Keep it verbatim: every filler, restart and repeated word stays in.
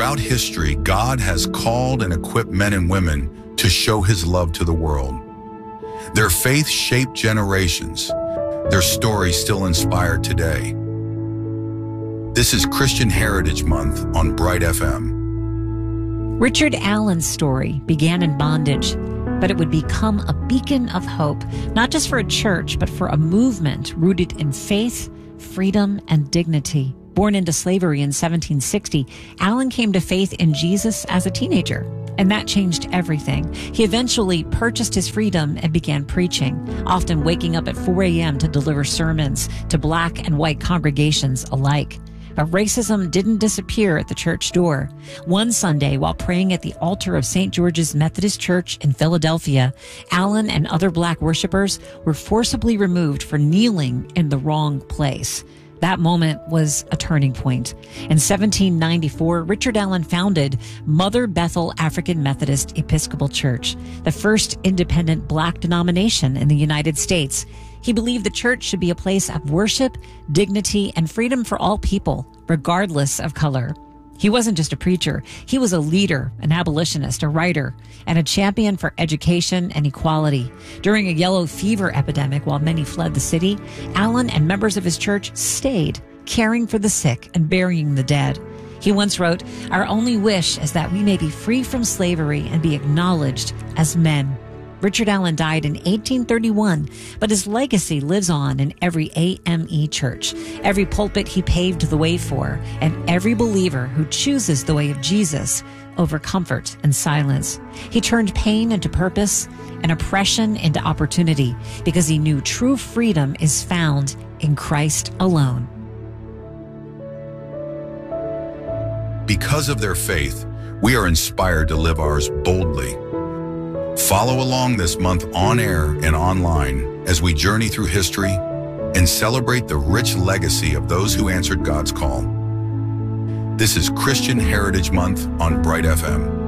Throughout history, God has called and equipped men and women to show his love to the world. Their faith shaped generations. Their stories still inspire today. This is Christian Heritage Month on Bright F M. Richard Allen's story began in bondage, but it would become a beacon of hope, not just for a church, but for a movement rooted in faith, freedom, and dignity. Born into slavery in seventeen sixty, Allen came to faith in Jesus as a teenager, and that changed everything. He eventually purchased his freedom and began preaching, often waking up at four a.m. to deliver sermons to black and white congregations alike. But racism didn't disappear at the church door. One Sunday, while praying at the altar of Saint George's Methodist Church in Philadelphia, Allen and other black worshipers were forcibly removed for kneeling in the wrong place. That moment was a turning point. In seventeen ninety-four, Richard Allen founded Mother Bethel African Methodist Episcopal Church, the first independent black denomination in the United States. He believed the church should be a place of worship, dignity, and freedom for all people, regardless of color. He wasn't just a preacher. He was a leader, an abolitionist, a writer, and a champion for education and equality. During a yellow fever epidemic, while many fled the city, Allen and members of his church stayed, caring for the sick and burying the dead. He once wrote, "Our only wish is that we may be free from slavery and be acknowledged as men." Richard Allen died in eighteen thirty-one, but his legacy lives on in every A M E church, every pulpit he paved the way for, and every believer who chooses the way of Jesus over comfort and silence. He turned pain into purpose and oppression into opportunity because he knew true freedom is found in Christ alone. Because of their faith, we are inspired to live ours boldly. Follow along this month on air and online as we journey through history and celebrate the rich legacy of those who answered God's call. This is Christian Heritage Month on Bright F M.